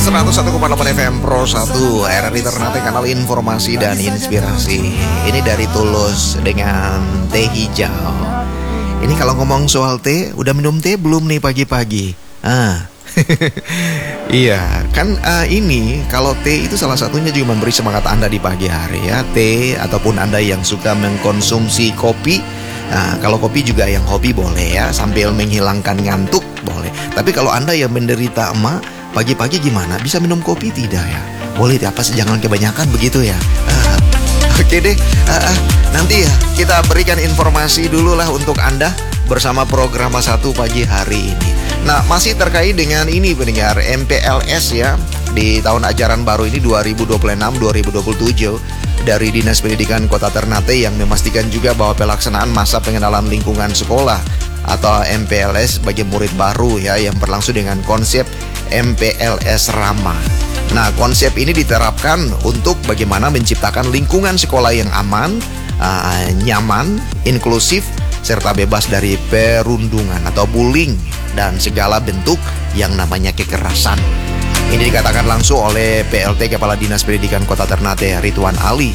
101,8 FM Pro 1 RRI Ternate, kanal informasi dan inspirasi. Ini dari Tulus dengan teh hijau. Ini kalau ngomong soal teh, udah minum teh belum nih pagi-pagi? Iya, kan ini kalau teh itu salah satunya juga memberi semangat Anda di pagi hari ya. Teh ataupun Anda yang suka mengkonsumsi kopi. Nah, kalau kopi juga yang hobi boleh ya, sambil menghilangkan ngantuk boleh. Tapi kalau Anda yang menderita pagi-pagi gimana? Bisa minum kopi tidak ya? Boleh, apa sih, jangan kebanyakan begitu ya. Oke deh, nanti ya kita berikan informasi dulu lah untuk Anda bersama program 1 pagi hari ini. Nah, masih terkait dengan ini pendengar, MPLS ya, di tahun ajaran baru ini 2026-2027 dari Dinas Pendidikan Kota Ternate yang memastikan juga bahwa pelaksanaan masa pengenalan lingkungan sekolah atau MPLS bagi murid baru ya, yang berlangsung dengan konsep MPLS Ramah. Nah, konsep ini diterapkan untuk bagaimana menciptakan lingkungan sekolah yang aman, nyaman, inklusif, serta bebas dari perundungan atau bullying dan segala bentuk yang namanya kekerasan. Ini dikatakan langsung oleh PLT Kepala Dinas Pendidikan Kota Ternate, Ridwan Ali,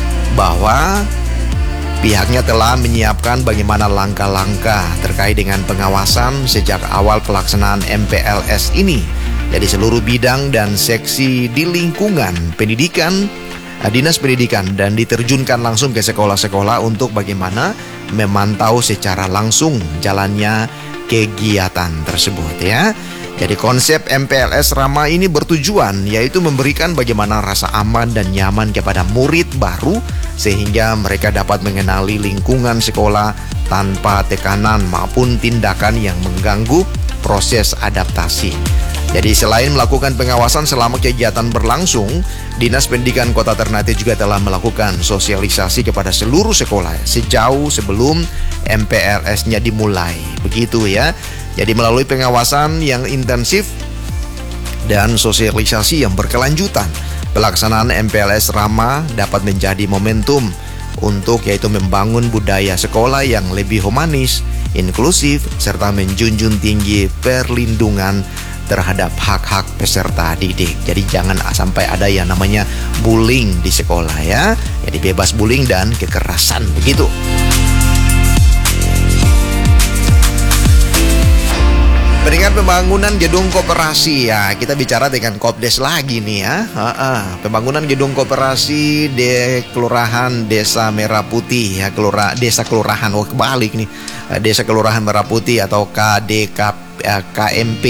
bahwa pihaknya telah menyiapkan bagaimana langkah-langkah terkait dengan pengawasan sejak awal pelaksanaan MPLS ini. Jadi seluruh bidang dan seksi di lingkungan pendidikan, Dinas Pendidikan, dan diterjunkan langsung ke sekolah-sekolah untuk bagaimana memantau secara langsung jalannya kegiatan tersebut ya. Jadi konsep MPLS Ramah ini bertujuan yaitu memberikan bagaimana rasa aman dan nyaman kepada murid baru sehingga mereka dapat mengenali lingkungan sekolah tanpa tekanan maupun tindakan yang mengganggu proses adaptasi. Jadi selain melakukan pengawasan selama kegiatan berlangsung, Dinas Pendidikan Kota Ternate juga telah melakukan sosialisasi kepada seluruh sekolah sejauh sebelum MPLS-nya dimulai. Begitu ya. Jadi melalui pengawasan yang intensif dan sosialisasi yang berkelanjutan, pelaksanaan MPLS Ramah dapat menjadi momentum untuk yaitu membangun budaya sekolah yang lebih humanis, inklusif, serta menjunjung tinggi perlindungan terhadap hak-hak peserta didik. Jadi jangan sampai ada yang namanya bullying di sekolah ya. Jadi bebas bullying dan kekerasan, begitu. Pendengar, pembangunan gedung koperasi ya, kita bicara dengan Kopdes lagi nih ya. Pembangunan gedung koperasi di Kelurahan Desa Merah Putih ya, Desa Kelurahan, kebalik nih, Desa Kelurahan Merah Putih atau KDKMP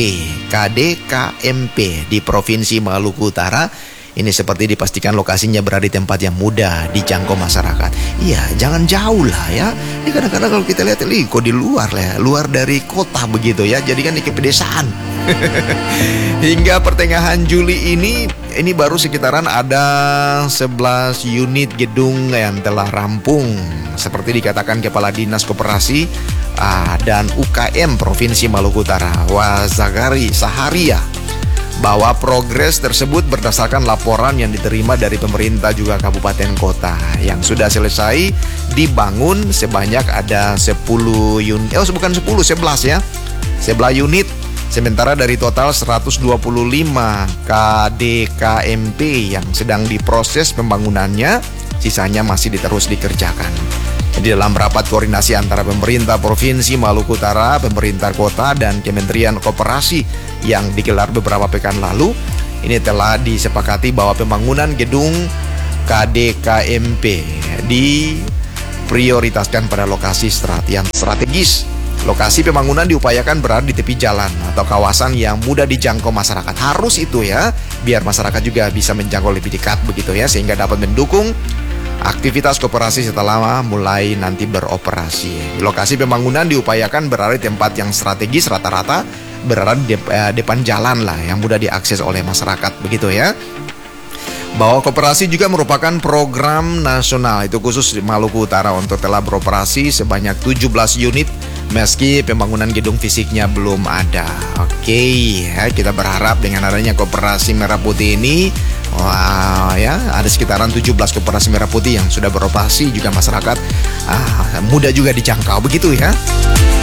di Provinsi Maluku Utara. Ini seperti dipastikan lokasinya berada di tempat yang mudah dijangkau masyarakat. Iya, jangan jauh lah ya. Ini kadang-kadang kalau kita lihat kok di luar lah, luar dari kota begitu ya. Jadi kan di pedesaan. Hingga pertengahan Juli ini baru sekitaran ada 11 unit gedung yang telah rampung. Seperti dikatakan Kepala Dinas Koperasi dan UKM Provinsi Maluku Utara, Wazagari Saharia, bahwa progres tersebut berdasarkan laporan yang diterima dari pemerintah juga kabupaten kota yang sudah selesai dibangun sebanyak ada 10 unit, 11 ya, 11 unit, sementara dari total 125 KDKMP yang sedang diproses pembangunannya, sisanya masih terus dikerjakan. Di dalam rapat koordinasi antara pemerintah Provinsi Maluku Utara, pemerintah kota, dan Kementerian Koperasi yang digelar beberapa pekan lalu, ini telah disepakati bahwa pembangunan gedung KDKMP diprioritaskan pada lokasi yang strategis. Lokasi pembangunan diupayakan berada di tepi jalan atau kawasan yang mudah dijangkau masyarakat. Harus itu ya, biar masyarakat juga bisa menjangkau lebih dekat begitu ya, sehingga dapat mendukung aktivitas koperasi setelah mulai nanti beroperasi. Lokasi pembangunan diupayakan berada di tempat yang strategis, rata-rata berada di depan jalan lah yang mudah diakses oleh masyarakat begitu ya. Bahwa koperasi juga merupakan program nasional, itu khusus di Maluku Utara, untuk telah beroperasi sebanyak 17 unit meski pembangunan gedung fisiknya belum ada. Oke ya, kita berharap dengan adanya Koperasi Merah Putih ini, ya, ada sekitaran 17 Koperasi Merah Putih yang sudah beroperasi, juga masyarakat mudah juga dijangkau begitu ya.